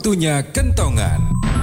Waktunya kentongan.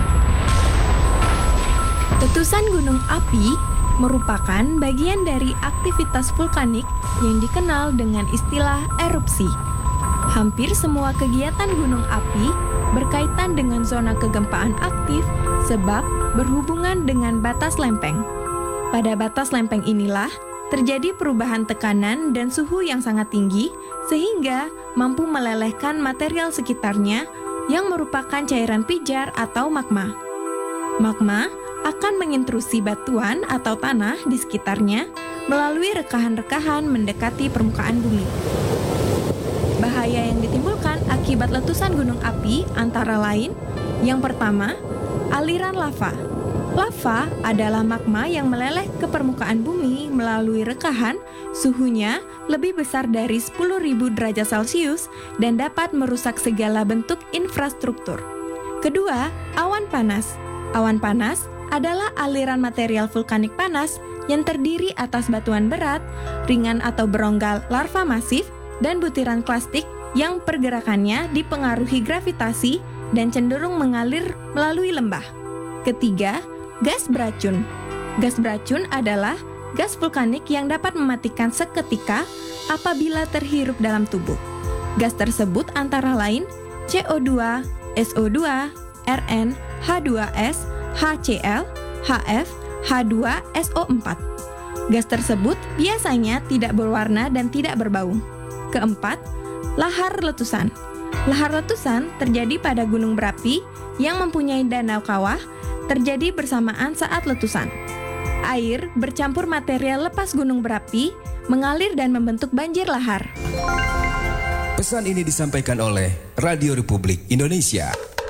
Letusan gunung api merupakan bagian dari aktivitas vulkanik yang dikenal dengan istilah erupsi. Hampir semua kegiatan gunung api berkaitan dengan zona kegempaan aktif sebab berhubungan dengan batas lempeng. Pada batas lempeng inilah terjadi perubahan tekanan dan suhu yang sangat tinggi sehingga mampu melelehkan material sekitarnya yang merupakan cairan pijar atau magma. Magma akan mengintrusi batuan atau tanah di sekitarnya melalui rekahan-rekahan mendekati permukaan bumi. Bahaya yang ditimbulkan akibat letusan gunung api antara lain, yang pertama, aliran lava. Lava adalah magma yang meleleh ke permukaan bumi melalui rekahan, suhunya lebih besar dari 10.000 derajat Celcius dan dapat merusak segala bentuk infrastruktur. Kedua, awan panas. Awan panas adalah aliran material vulkanik panas yang terdiri atas batuan berat, ringan atau beronggal larva masif, dan butiran plastik yang pergerakannya dipengaruhi gravitasi dan cenderung mengalir melalui lembah. Ketiga, gas beracun. Gas beracun adalah gas vulkanik yang dapat mematikan seketika apabila terhirup dalam tubuh. Gas tersebut antara lain CO2, SO2, Rn, H2S, HCl, HF, H2SO4. Gas tersebut biasanya tidak berwarna dan tidak berbau. Keempat, lahar letusan. Lahar letusan terjadi pada gunung berapi yang mempunyai danau kawah, terjadi bersamaan saat letusan. Air bercampur material lepas gunung berapi, mengalir dan membentuk banjir lahar. Pesan ini disampaikan oleh Radio Republik Indonesia.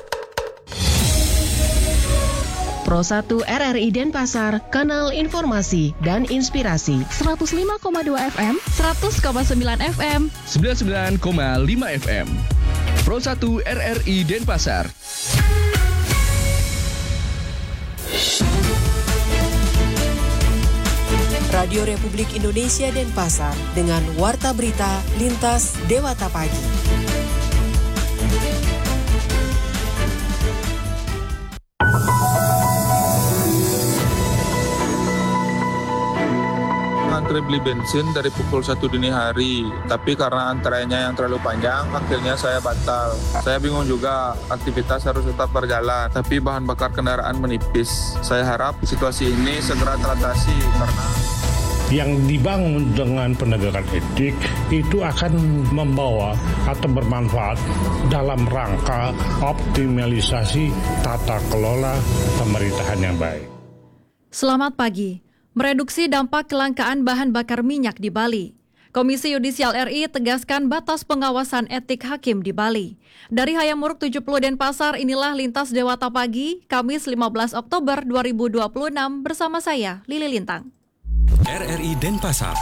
Pro 1 RRI Denpasar, kanal informasi dan inspirasi. 105,2 FM, 100,9 FM, 99,5 FM. Pro 1 RRI Denpasar. Radio Republik Indonesia Denpasar dengan Warta Berita Lintas Dewata Pagi. Antri beli bensin dari pukul 1 dini hari, tapi karena antreannya yang terlalu panjang, akhirnya saya batal. Saya bingung juga, aktivitas harus tetap berjalan, tapi bahan bakar kendaraan menipis. Saya harap situasi ini segera teratasi karena yang dibangun dengan penegakan etik itu akan membawa atau bermanfaat dalam rangka optimalisasi tata kelola pemerintahan yang baik. Selamat pagi. Mereduksi dampak kelangkaan bahan bakar minyak di Bali. Komisi Yudisial RI tegaskan batas pengawasan etik hakim di Bali. Dari Hayamuruk 70 Denpasar, inilah Lintas Dewata Pagi, Kamis 15 Oktober 2026 bersama saya, Lili Lintang. RRI Denpasar.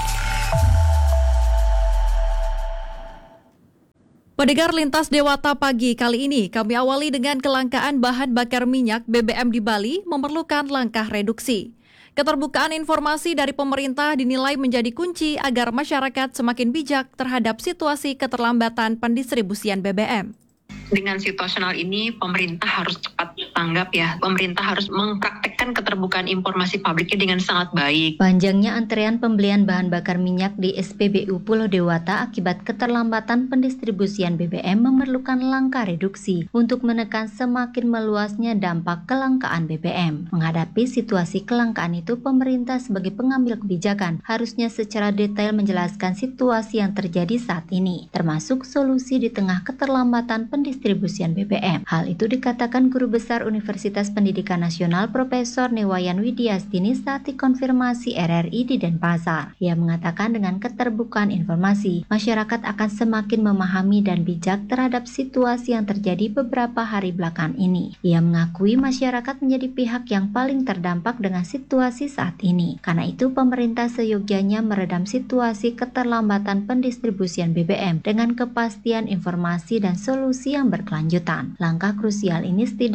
Pendengar Lintas Dewata Pagi kali ini, kami awali dengan kelangkaan bahan bakar minyak BBM di Bali memerlukan langkah reduksi. Keterbukaan informasi dari pemerintah dinilai menjadi kunci agar masyarakat semakin bijak terhadap situasi keterlambatan pendistribusian BBM. Dengan situasional ini, pemerintah harus cepat tanggap ya. Pemerintah harus mempraktekkan keterbukaan informasi publiknya dengan sangat baik. Panjangnya antrean pembelian bahan bakar minyak di SPBU Pulau Dewata akibat keterlambatan pendistribusian BBM memerlukan langkah reduksi untuk menekan semakin meluasnya dampak kelangkaan BBM. Menghadapi situasi kelangkaan itu, pemerintah sebagai pengambil kebijakan harusnya secara detail menjelaskan situasi yang terjadi saat ini, termasuk solusi di tengah keterlambatan pendistribusian BBM. Hal itu dikatakan Guru Besar Universitas Pendidikan Nasional Profesor Newayan Widiastini saat dikonfirmasi RRI di Denpasar. Ia mengatakan dengan keterbukaan informasi, masyarakat akan semakin memahami dan bijak terhadap situasi yang terjadi beberapa hari belakangan ini. Ia mengakui masyarakat menjadi pihak yang paling terdampak dengan situasi saat ini. Karena itu, pemerintah seyogyanya meredam situasi keterlambatan pendistribusian BBM dengan kepastian informasi dan solusi yang berkelanjutan. Langkah krusial ini setidaknya akan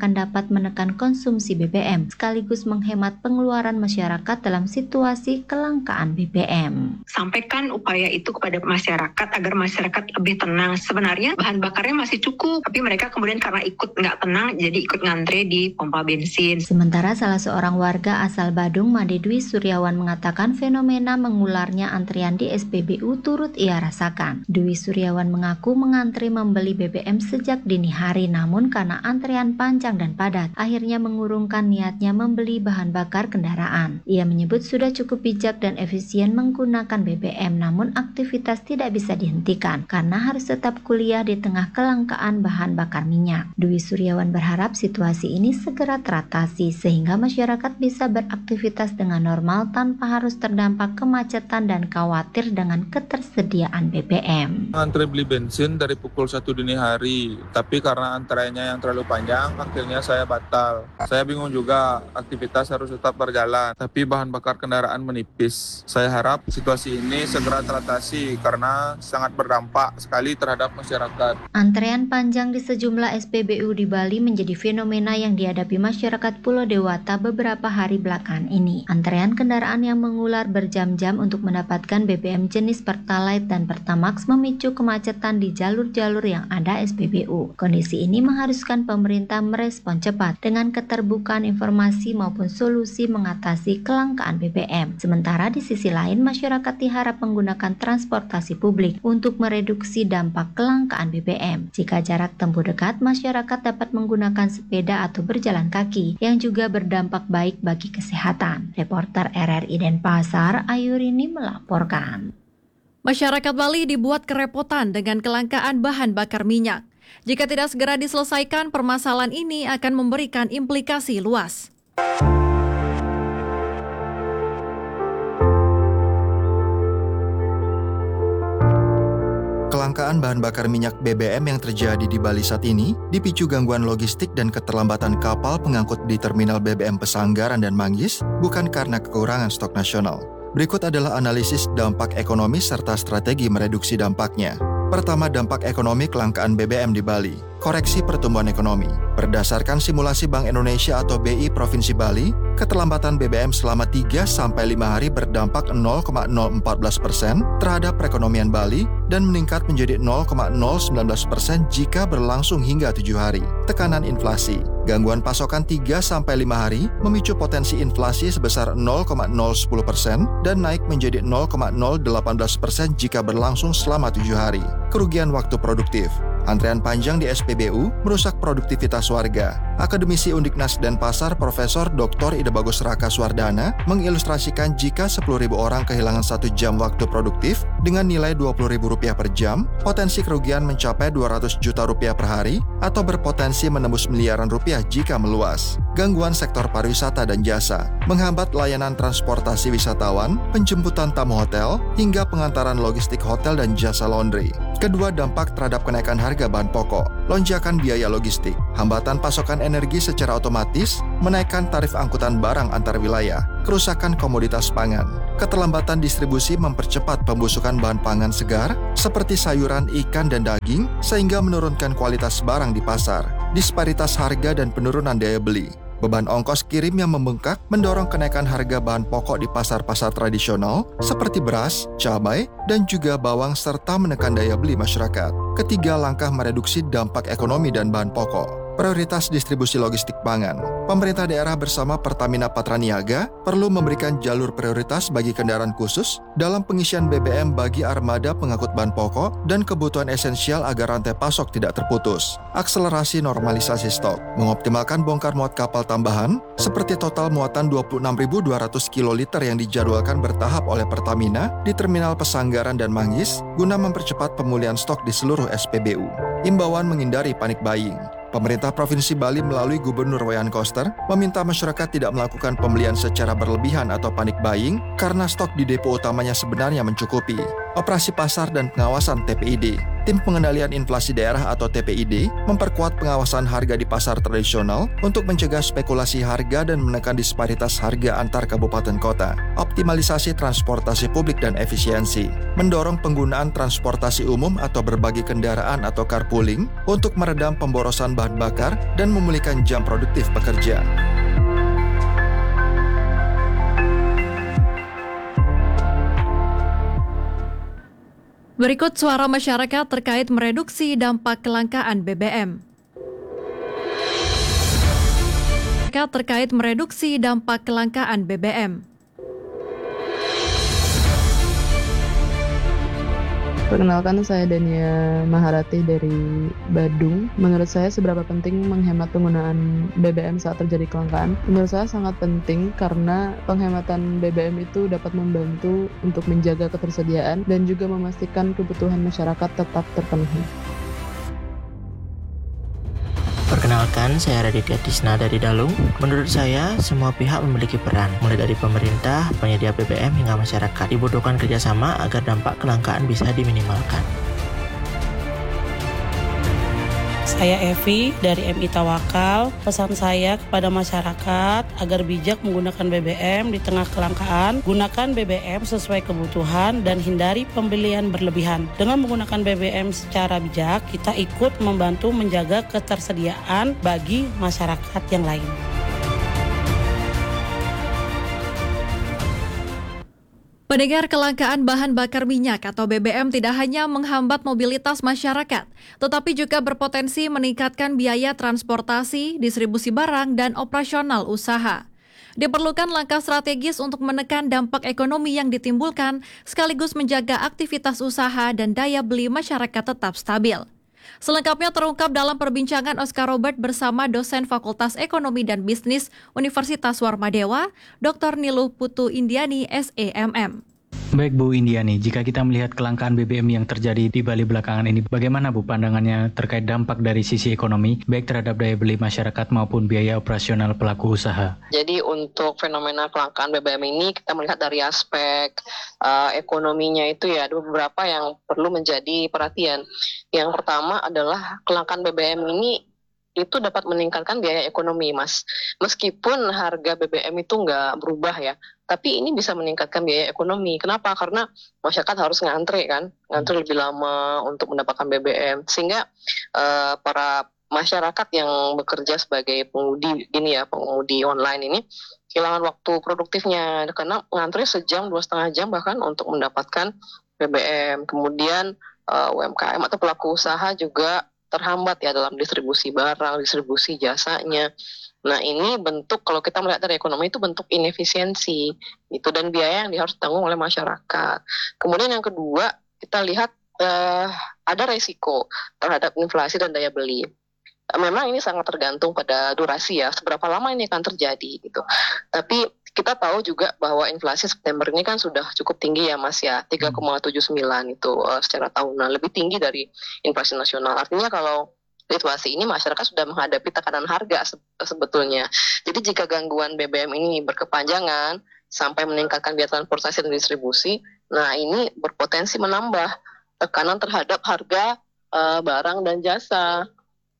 akan dapat menekan konsumsi BBM sekaligus menghemat pengeluaran masyarakat dalam situasi kelangkaan BBM. Sampaikan upaya itu kepada masyarakat agar masyarakat lebih tenang. Sebenarnya bahan bakarnya masih cukup, tapi mereka kemudian karena ikut nggak tenang jadi ikut ngantre di pompa bensin. Sementara salah seorang warga asal Badung, Made Dwi Suryawan, mengatakan fenomena mengularnya antrian di SPBU turut ia rasakan. Dwi Suryawan mengaku mengantri membeli BBM sejak dini hari, namun karena antrian panjang dan padat, akhirnya mengurungkan niatnya membeli bahan bakar kendaraan. Ia menyebut sudah cukup bijak dan efisien menggunakan BBM, namun aktivitas tidak bisa dihentikan karena harus tetap kuliah di tengah kelangkaan bahan bakar minyak. Dwi Suryawan berharap situasi ini segera teratasi sehingga masyarakat bisa beraktivitas dengan normal tanpa harus terdampak kemacetan dan khawatir dengan ketersediaan BBM. Antri beli bensin dari pukul 1 dini hari, tapi karena antreannya yang terlalu panjang, akhirnya saya batal. Saya bingung juga, aktivitas harus tetap berjalan, tapi bahan bakar kendaraan menipis. Saya harap situasi ini segera teratasi karena sangat berdampak sekali terhadap masyarakat. Antrean panjang di sejumlah SPBU di Bali menjadi fenomena yang dihadapi masyarakat Pulau Dewata beberapa hari belakangan ini. Antrean kendaraan yang mengular berjam-jam untuk mendapatkan BBM jenis Pertalite dan Pertamax memicu kemacetan di jalur-jalur yang ada SPBU. Kondisi ini mengharuskan pemerintah merespon cepat dengan keterbukaan informasi maupun solusi mengatasi kelangkaan BBM. Sementara di sisi lain, masyarakat diharap menggunakan transportasi publik untuk mereduksi dampak kelangkaan BBM. Jika jarak tempuh dekat, masyarakat dapat menggunakan sepeda atau berjalan kaki yang juga berdampak baik bagi kesehatan. Reporter RRI Denpasar, Ayurini melaporkan. Masyarakat Bali dibuat kerepotan dengan kelangkaan bahan bakar minyak. Jika tidak segera diselesaikan, permasalahan ini akan memberikan implikasi luas. Kelangkaan bahan bakar minyak BBM yang terjadi di Bali saat ini dipicu gangguan logistik dan keterlambatan kapal pengangkut di terminal BBM Pesanggaran dan Manggis, bukan karena kekurangan stok nasional. Berikut adalah analisis dampak ekonomi serta strategi mereduksi dampaknya. Pertama, dampak ekonomi kelangkaan BBM di Bali. Koreksi pertumbuhan ekonomi. Berdasarkan simulasi Bank Indonesia atau BI Provinsi Bali, keterlambatan BBM selama 3-5 hari berdampak 0,014% terhadap perekonomian Bali dan meningkat menjadi 0,019% jika berlangsung hingga 7 hari. Tekanan inflasi. Gangguan pasokan 3-5 hari memicu potensi inflasi sebesar 0,010% dan naik menjadi 0,018% jika berlangsung selama 7 hari. Kerugian waktu produktif. Antrean panjang di SPBU merusak produktivitas warga. Akademisi Undiknas Denpasar Profesor Dr. Ida Bagus Raka Suwardana mengilustrasikan jika 10.000 orang kehilangan 1 jam waktu produktif dengan nilai Rp20.000 per jam, potensi kerugian mencapai Rp200 juta per hari atau berpotensi menembus miliaran rupiah jika meluas. Gangguan sektor pariwisata dan jasa, menghambat layanan transportasi wisatawan, penjemputan tamu hotel, hingga pengantaran logistik hotel dan jasa laundry. Kedua, dampak terhadap kenaikan harga bahan pokok, lonjakan biaya logistik, hambatan pasokan energi secara otomatis, menaikkan tarif angkutan barang antar wilayah, kerusakan komoditas pangan. Keterlambatan distribusi mempercepat pembusukan bahan pangan segar seperti sayuran, ikan, dan daging sehingga menurunkan kualitas barang di pasar. Disparitas harga dan penurunan daya beli. Beban ongkos kirim yang membengkak mendorong kenaikan harga bahan pokok di pasar-pasar tradisional seperti beras, cabai, dan juga bawang serta menekan daya beli masyarakat. Ketiga, langkah mereduksi dampak ekonomi dan bahan pokok. Prioritas distribusi logistik pangan. Pemerintah daerah bersama Pertamina Patraniaga perlu memberikan jalur prioritas bagi kendaraan khusus dalam pengisian BBM bagi armada pengangkut bahan pokok dan kebutuhan esensial agar rantai pasok tidak terputus. Akselerasi normalisasi stok. Mengoptimalkan bongkar muat kapal tambahan seperti total muatan 26.200 kiloliter yang dijadwalkan bertahap oleh Pertamina di terminal Pesanggaran dan Manggis guna mempercepat pemulihan stok di seluruh SPBU. Imbauan menghindari panik buying. Pemerintah Provinsi Bali melalui Gubernur Wayan Koster meminta masyarakat tidak melakukan pembelian secara berlebihan atau panik buying karena stok di depo utamanya sebenarnya mencukupi. Operasi Pasar dan Pengawasan TPID. Tim Pengendalian Inflasi Daerah atau TPID memperkuat pengawasan harga di pasar tradisional untuk mencegah spekulasi harga dan menekan disparitas harga antar kabupaten kota. Optimalisasi transportasi publik dan efisiensi. Mendorong penggunaan transportasi umum atau berbagi kendaraan atau carpooling untuk meredam pemborosan bahan bakar dan memulihkan jam produktif pekerja. Berikut suara masyarakat terkait mereduksi dampak kelangkaan BBM. Terkait mereduksi dampak kelangkaan BBM. Perkenalkan, saya Dania Maharati dari Badung. Menurut saya seberapa penting menghemat penggunaan BBM saat terjadi kelangkaan? Menurut saya sangat penting karena penghematan BBM itu dapat membantu untuk menjaga ketersediaan dan juga memastikan kebutuhan masyarakat tetap terpenuhi. Perkenalkan, saya Raditya Tisna dari Dalung. Menurut saya, semua pihak memiliki peran, mulai dari pemerintah, penyedia BBM hingga masyarakat. Dibutuhkan kerjasama agar dampak kelangkaan bisa diminimalkan. Saya Evi dari MI Tawakal. Pesan saya kepada masyarakat agar bijak menggunakan BBM di tengah kelangkaan. Gunakan BBM sesuai kebutuhan dan hindari pembelian berlebihan. Dengan menggunakan BBM secara bijak, kita ikut membantu menjaga ketersediaan bagi masyarakat yang lain. Pendengar, kelangkaan bahan bakar minyak atau BBM tidak hanya menghambat mobilitas masyarakat, tetapi juga berpotensi meningkatkan biaya transportasi, distribusi barang, dan operasional usaha. Diperlukan langkah strategis untuk menekan dampak ekonomi yang ditimbulkan, sekaligus menjaga aktivitas usaha dan daya beli masyarakat tetap stabil. Selengkapnya terungkap dalam perbincangan Oscar Robert bersama dosen Fakultas Ekonomi dan Bisnis Universitas Warmadewa, Dr. Niluh Putu Indiani, SEMM. Baik Bu Indiani, jika kita melihat kelangkaan BBM yang terjadi di Bali belakangan ini, bagaimana Bu pandangannya terkait dampak dari sisi ekonomi, baik terhadap daya beli masyarakat maupun biaya operasional pelaku usaha? Jadi untuk fenomena kelangkaan BBM ini kita melihat dari aspek ekonominya itu ya, ada beberapa yang perlu menjadi perhatian. Yang pertama adalah kelangkaan BBM ini itu dapat meningkatkan biaya ekonomi, Mas. Meskipun harga BBM itu nggak berubah ya, tapi ini bisa meningkatkan biaya ekonomi. Kenapa? Karena masyarakat harus ngantri lebih lama untuk mendapatkan BBM. Sehingga para masyarakat yang bekerja sebagai pengemudi online ini, kehilangan waktu produktifnya. Karena ngantri sejam, 2,5 jam bahkan untuk mendapatkan BBM. Kemudian UMKM atau pelaku usaha juga terhambat ya dalam distribusi barang, distribusi jasanya. Nah ini bentuk, kalau kita melihat dari ekonomi itu bentuk inefisiensi itu, dan biaya yang harus ditanggung oleh masyarakat. Kemudian yang kedua, kita lihat ada resiko terhadap inflasi dan daya beli. Memang ini sangat tergantung pada durasi ya, seberapa lama ini akan terjadi gitu. Tapi kita tahu juga bahwa inflasi September ini kan sudah cukup tinggi ya Mas ya, 3,79 itu secara tahunan, lebih tinggi dari inflasi nasional. Artinya kalau situasi ini masyarakat sudah menghadapi tekanan harga sebetulnya. Jadi jika gangguan BBM ini berkepanjangan sampai meningkatkan biaya transportasi dan distribusi, nah ini berpotensi menambah tekanan terhadap harga barang dan jasa.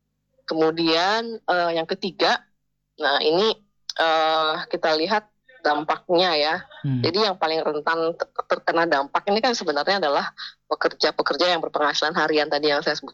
Kemudian yang ketiga, nah ini kita lihat dampaknya ya. Jadi yang paling rentan terkena dampak ini kan sebenarnya adalah pekerja-pekerja yang berpenghasilan harian tadi yang saya